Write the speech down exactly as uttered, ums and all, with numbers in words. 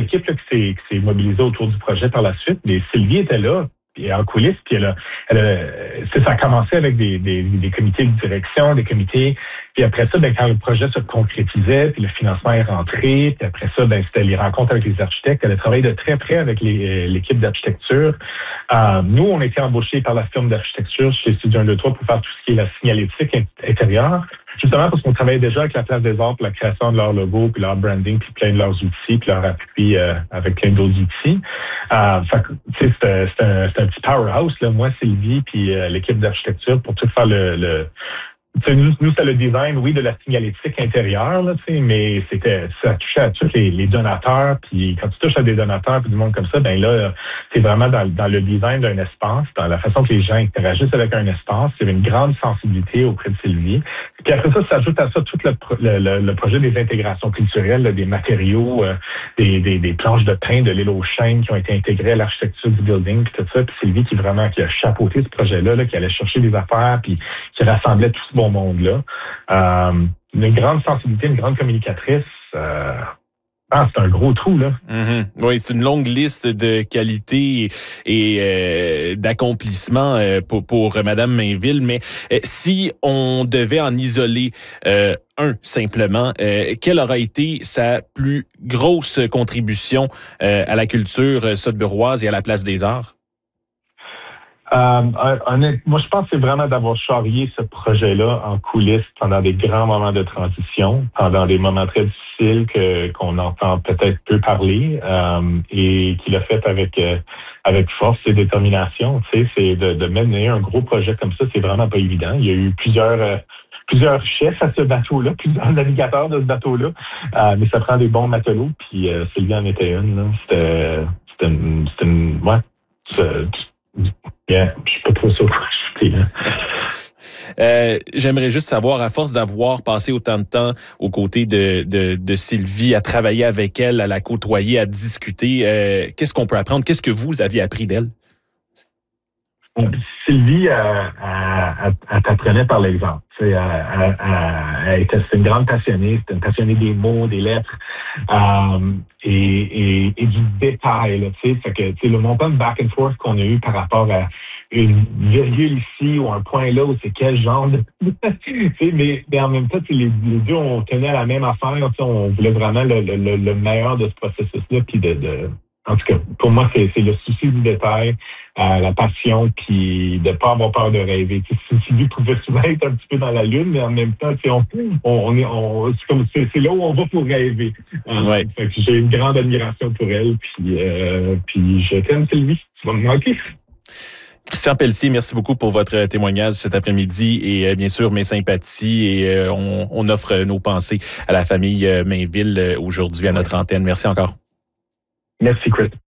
l'équipe là, qui, s'est, qui s'est mobilisée autour du projet par la suite. Mais Sylvie était là. Et en coulisses, puis elle a, elle a, ça a commencé avec des, des, des comités de direction, des comités, puis après ça, ben, quand le projet se concrétisait, puis le financement est rentré, puis après ça, ben, c'était les rencontres avec les architectes. Elle a travaillé de très près avec les, l'équipe d'architecture. Euh, nous, on a été embauchés par la firme d'architecture chez Studio un deux trois pour faire tout ce qui est la signalétique intérieure, justement parce qu'on travaillait déjà avec la Place des Arts pour la création de leur logo, puis leur branding, puis plein de leurs outils, puis leur appui euh, avec plein d'autres outils. Euh, fait que, tu sais, c'est, c'est, un, c'est un petit powerhouse, là, moi, Sylvie, puis euh, l'équipe d'architecture pour tout faire le... le nous, nous, c'était le design, oui, de la signalétique intérieure, là, mais c'était, ça touchait à tous les, les donateurs. Puis quand tu touches à des donateurs puis du monde comme ça, ben là, c'est vraiment dans, dans le design d'un espace, dans la façon que les gens interagissent avec un espace. Il y avait une grande sensibilité auprès de Sylvie. Puis après ça, s'ajoute à ça tout le, le, le projet des intégrations culturelles, là, des matériaux, euh, des, des, des planches de pain de l'île aux chênes qui ont été intégrées à l'architecture du building, puis tout ça. Puis Sylvie qui vraiment qui a chapeauté ce projet-là, là, qui allait chercher des affaires, puis qui rassemblait tout ce bon monde-là. Euh, une grande sensibilité, une grande communicatrice. Euh, ah, c'est un gros trou, là. Mm-hmm. Oui, c'est une longue liste de qualités et euh, d'accomplissements euh, pour, pour Madame Mainville. Mais euh, si on devait en isoler euh, un simplement, euh, quelle aura été sa plus grosse contribution euh, à la culture sudburoise et à la Place des Arts? Euh, honnêtement, moi, je pense que c'est vraiment d'avoir charrié ce projet-là en coulisses pendant des grands moments de transition, pendant des moments très difficiles que qu'on entend peut-être peu parler, euh, et qu'il a fait avec euh, avec force et détermination. Tu sais, c'est de, de mener un gros projet comme ça, c'est vraiment pas évident. Il y a eu plusieurs euh, plusieurs chefs à ce bateau-là, plusieurs navigateurs de ce bateau-là, euh, mais ça prend des bons matelots. Puis euh, Sylvie en était une. Là. C'était c'était une, c'était une ouais. C'est, Yeah, je suis pas trop sûr quoi ajouter. Euh, j'aimerais juste savoir, à force d'avoir passé autant de temps aux côtés de, de, de Sylvie, à travailler avec elle, à la côtoyer, à discuter, euh, qu'est-ce qu'on peut apprendre? Qu'est-ce que vous aviez appris d'elle? Sylvie, elle, elle, elle t'apprenait par l'exemple. Elle, elle, elle, elle était une grande passionnée, c'était une passionnée des mots, des lettres euh, et, et, et du détail. Là, fait que, le montant de back and forth qu'on a eu par rapport à une virgule ici ou un point là, où c'est quel genre de... mais, mais en même temps, les, les deux, on tenait à la même affaire. On voulait vraiment le, le, le meilleur de ce processus-là. Puis de, de, en tout cas, pour moi, c'est, c'est le souci du détail. Euh, la passion, puis de pas avoir peur de rêver. Sylvie pouvait souvent être un petit peu dans la lune, mais en même temps, on, on, on est, on, c'est, comme, c'est, c'est là où on va pour rêver. Euh, ouais. Fait que j'ai une grande admiration pour elle, puis, euh, puis je t'aime, Sylvie. Tu vas me manquer. Christian Pelletier, merci beaucoup pour votre témoignage cet après-midi et euh, bien sûr mes sympathies et euh, on, on offre nos pensées à la famille Mainville aujourd'hui à notre antenne. Merci encore. Merci, Chris.